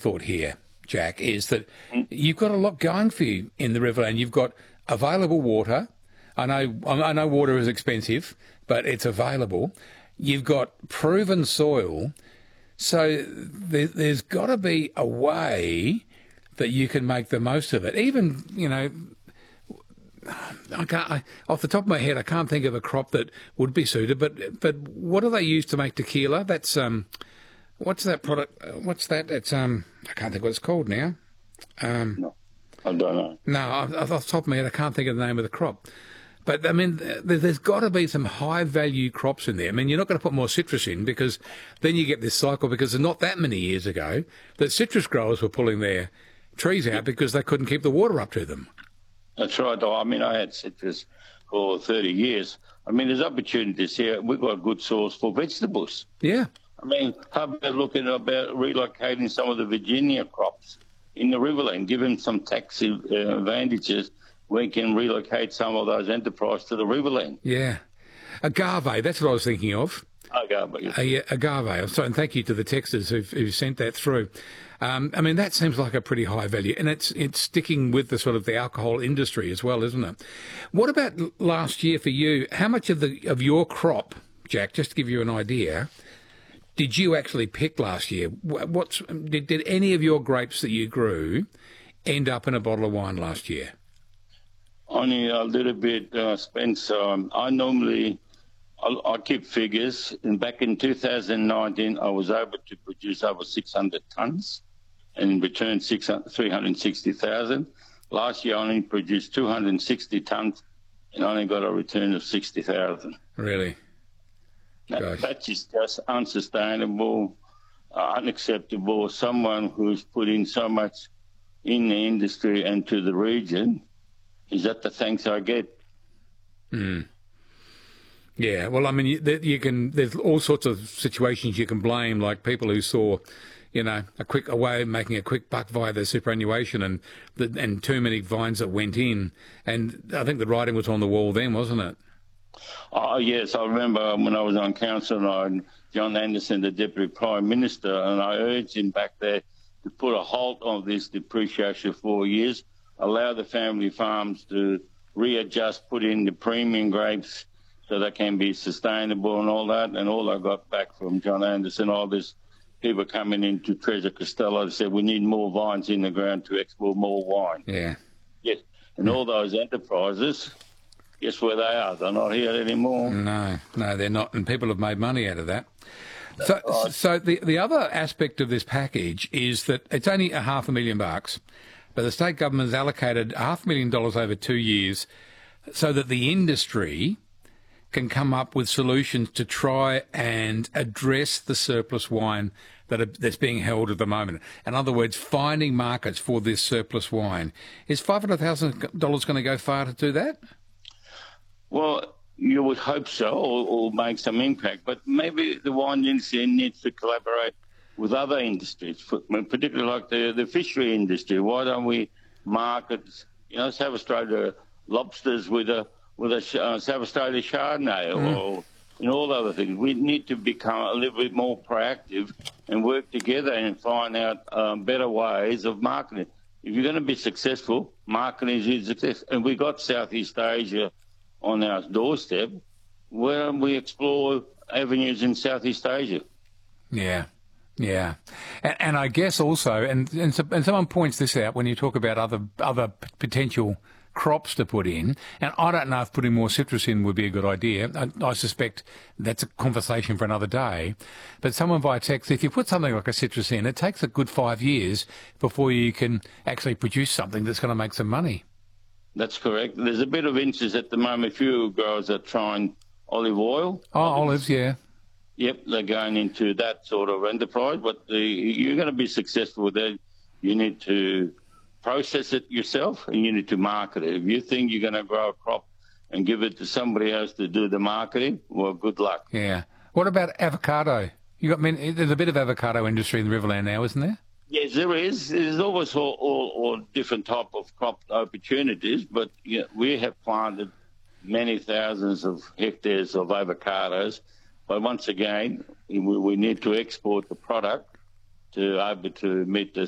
thought here, Jack, is that you've got a lot going for you in the Riverland. You've got available water. I know water is expensive, but it's available. You've got proven soil. So there's got to be a way that you can make the most of it. Even, off the top of my head, I can't think of a crop that would be suited. But what do they use to make tequila? That's what's that product? What's that? It's I can't think what it's called now. No, I don't know. No, off the top of my head, I can't think of the name of the crop. But, I mean, there's got to be some high-value crops in there. I mean, you're not going to put more citrus in because then you get this cycle, because not that many years ago that citrus growers were pulling their trees out because they couldn't keep the water up to them. That's right. I mean, I had citrus for 30 years. I mean, there's opportunities here. We've got a good source for vegetables. Yeah. I mean, how about looking about relocating some of the Virginia crops in the Riverland, give them some tax advantages. We can relocate some of those enterprises to the Riverland. Yeah. Agave, that's what I was thinking of. Agave. Yes. Agave. So, and thank you to the texters who've sent that through. I mean, that seems like a pretty high value, and it's sticking with the sort of the alcohol industry as well, isn't it? What about last year for you? How much of your crop, Jack, just to give you an idea, did you actually pick last year? Did any of your grapes that you grew end up in a bottle of wine last year? Only a little bit, Spencer. I keep figures. And back in 2019, I was able to produce over 600 tonnes and in return 360,000. Last year, I only produced 260 tonnes and only got a return of 60,000. Really? That is just unsustainable, unacceptable. Someone who's put in so much in the industry and to the region, is that the thanks I get? Yeah, well, I mean, there's all sorts of situations you can blame, like people who saw, a way of making a quick buck via the superannuation and too many vines that went in. And I think the writing was on the wall then, wasn't it? Oh, yes, I remember when I was on council and John Anderson, the Deputy Prime Minister, and I urged him back there to put a halt on this depreciation for 4 years, allow the family farms to readjust, put in the premium grapes so they can be sustainable and all that. And all I got back from John Anderson, all this people coming into Treasure Costello said we need more vines in the ground to export more wine. Yeah. Yes. And all those enterprises, guess where they are? They're not here anymore. No, they're not. And people have made money out of that. So the other aspect of this package is that it's only $500,000, but the state government has allocated $500,000 over 2 years so that the industry can come up with solutions to try and address the surplus wine that's being held at the moment. In other words, finding markets for this surplus wine. Is $500,000 going to go far to do that? Well, you would hope so, or make some impact. But maybe the wine industry needs to collaborate with other industries, particularly like the fishery industry. Why don't we market, South Australia lobsters with a South Australia Chardonnay or all other things? We need to become a little bit more proactive and work together and find out better ways of marketing. If you're going to be successful, marketing is success. And we got Southeast Asia on our doorstep. Why don't we explore avenues in Southeast Asia? Yeah. And I guess also, and someone points this out when you talk about other potential crops to put in, and I don't know if putting more citrus in would be a good idea. I suspect that's a conversation for another day. But someone via text, if you put something like a citrus in, it takes a good 5 years before you can actually produce something that's going to make some money. That's correct. There's a bit of interest at the moment. A few growers are trying olive oil. Oh, olives, yeah. Yep, they're going into that sort of enterprise. But you're going to be successful with that. You need to process it yourself and you need to market it. If you think you're going to grow a crop and give it to somebody else to do the marketing, well, good luck. Yeah. What about avocado? There's a bit of avocado industry in the Riverland now, isn't there? Yes, there is. There's always all different type of crop opportunities, but we have planted many thousands of hectares of avocados. But once again, we need to export the product to able to meet the